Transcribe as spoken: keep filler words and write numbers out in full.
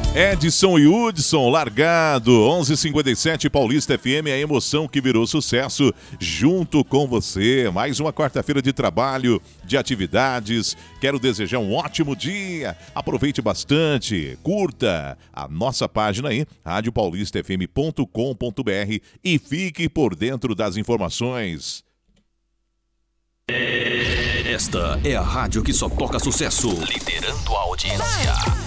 Edson e Hudson, largado, onze e cinquenta e sete, Paulista F M, a emoção que virou sucesso, junto com você. Mais uma quarta-feira de trabalho, de atividades. Quero desejar um ótimo dia. Aproveite bastante, curta a nossa página aí, rádio paulista f m ponto com ponto b r, e fique por dentro das informações. Esta é a rádio que só toca sucesso, liderando a audiência.